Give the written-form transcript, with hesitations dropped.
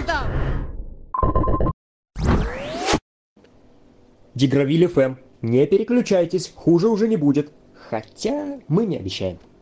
там? Дигравиль ФМ. Не переключайтесь, хуже уже не будет. Хотя мы не обещаем.